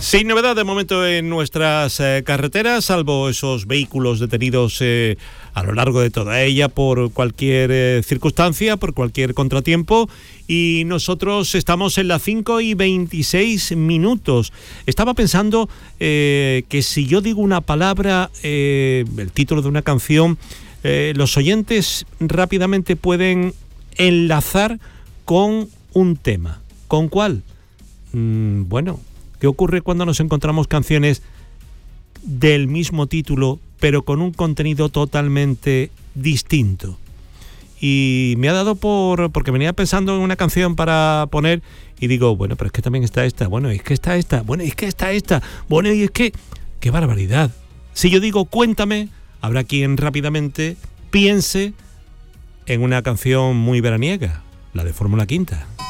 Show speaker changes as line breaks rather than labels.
Sin novedad de momento en nuestras carreteras, salvo esos vehículos detenidos a lo largo de toda ella por cualquier circunstancia, por cualquier contratiempo, y nosotros estamos en las 5:26. Estaba pensando que si yo digo una palabra, el título de una canción, los oyentes rápidamente pueden enlazar con un tema. ¿Con cuál? Bueno, ¿qué ocurre cuando nos encontramos canciones del mismo título, pero con un contenido totalmente distinto? Y me ha dado porque venía pensando en una canción para poner y digo, bueno, pero es que también está esta, bueno, es que está esta, bueno, es que está esta, bueno, y es que, ¡qué barbaridad! Si yo digo Cuéntame, habrá quien rápidamente piense en una canción muy veraniega, la de Fórmula Quinta.